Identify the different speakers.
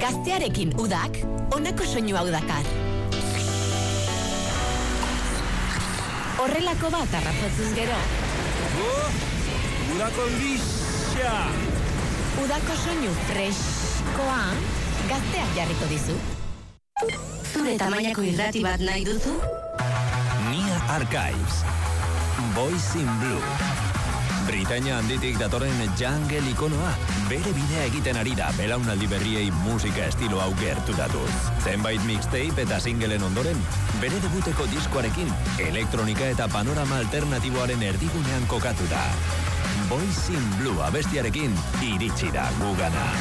Speaker 1: Gaztearekin udak, honako soinu hau dakar. Horrelako bat harrapatzuz gero.
Speaker 2: Udako lisa!
Speaker 1: Udako soinu freskoa gazteak jarriko dizu. Zure tamainako irrati bat nahi duzu?
Speaker 3: Nia Archives. Boys in Blue. Britainia handitik datorren jungle ikonoa, bere bidea egiten ari da belaunaldi berriei musika estilo hau gerturatuz. Zenbait mixtape eta singleen ondoren, bere debuteko diskoarekin, elektronika eta panorama alternatiboaren erdigunean kokatu da. Boys in Blue abestiarekin iritsi da gugana.